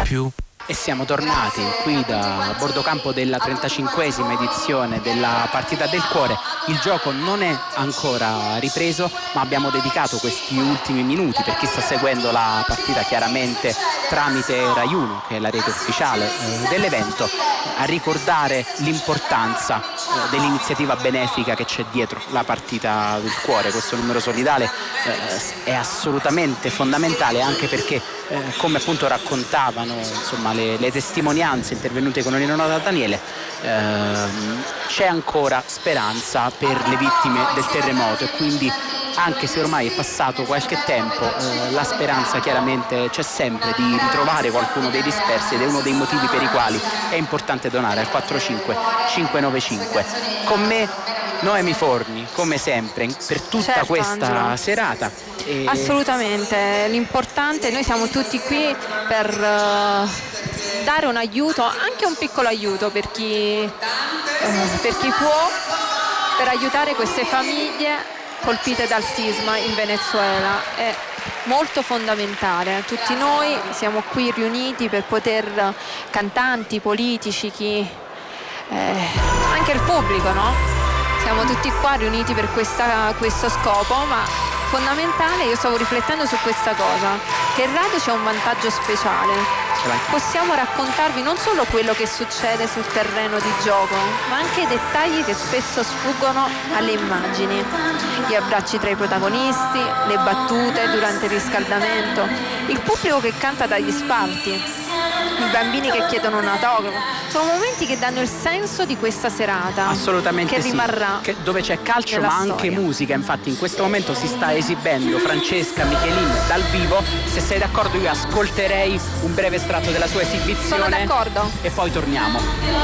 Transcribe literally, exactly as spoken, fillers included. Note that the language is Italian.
più. E siamo tornati qui da bordocampo della trentacinquesima edizione della Partita del Cuore. Il gioco non è ancora ripreso, ma abbiamo dedicato questi ultimi minuti, per chi sta seguendo la partita chiaramente tramite Rai uno, che è la rete ufficiale eh, dell'evento, a ricordare l'importanza eh, dell'iniziativa benefica che c'è dietro la Partita del Cuore. Questo numero solidale eh, è assolutamente fondamentale, anche perché eh, come appunto raccontavano insomma le, le testimonianze intervenute con Leonora Daniele, ehm, c'è ancora speranza per le vittime del terremoto, e quindi anche se ormai è passato qualche tempo eh, la speranza chiaramente c'è sempre di ritrovare qualcuno dei dispersi, ed è uno dei motivi per i quali è importante donare al quattro cinque cinque nove cinque. Con me Noemi Forni, come sempre, per tutta certo, questa Angelo. serata. E... Assolutamente, l'importante, noi siamo tutti qui per uh, dare un aiuto, anche un piccolo aiuto per chi, uh, per chi può, per aiutare queste famiglie colpite dal sisma in Venezuela. È molto fondamentale. Tutti noi siamo qui riuniti per poter, cantanti, politici, chi, eh, anche il pubblico, no? Siamo tutti qua riuniti per questa, questo scopo, ma fondamentale, io stavo riflettendo su questa cosa, che in radio c'è un vantaggio speciale. Possiamo raccontarvi non solo quello che succede sul terreno di gioco, ma anche i dettagli che spesso sfuggono alle immagini. Gli abbracci tra i protagonisti, le battute durante il riscaldamento, il pubblico che canta dagli spalti, i bambini che chiedono un autografo. Sono momenti che danno il senso di questa serata. Assolutamente che sì. rimarrà che, dove c'è calcio ma storia. anche musica. Infatti in questo momento si sta esibendo Francesca Michelin dal vivo. Se sei d'accordo io ascolterei un breve estratto della sua esibizione. Sono d'accordo. E poi torniamo.